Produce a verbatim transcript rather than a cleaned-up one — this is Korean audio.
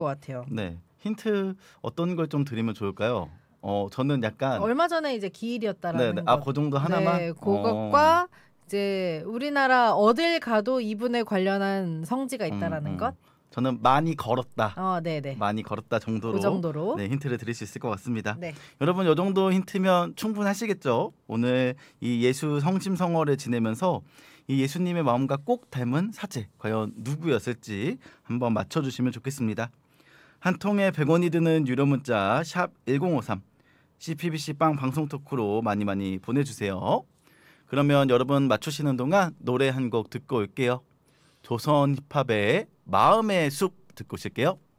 것 같아요. 네, 힌트 어떤 걸 좀 드리면 좋을까요? 어, 저는 약간 얼마 전에 이제 기일이었다라는 네네. 것. 아, 그 정도 하나만? 네, 어. 그것과 이제 우리나라 어딜 가도 이분에 관련한 성지가 음, 있다라는 음. 것. 저는 많이 걸었다. 어, 네네. 많이 걸었다 정도로, 그 정도로. 네, 힌트를 드릴 수 있을 것 같습니다. 네. 여러분, 이 정도 힌트면 충분하시겠죠? 오늘 이 예수 성심성어를 지내면서 이 예수님의 마음과 꼭 닮은 사제 과연 누구였을지 한번 맞춰주시면 좋겠습니다. 한 통에 백 원이 드는 유료 문자 샵 일공오삼 씨피비씨 빵 방송 토크로 많이 많이 보내주세요. 그러면 여러분 맞추시는 동안 노래 한 곡 듣고 올게요. 조선 힙합의 마음의 숲 듣고 오실게요.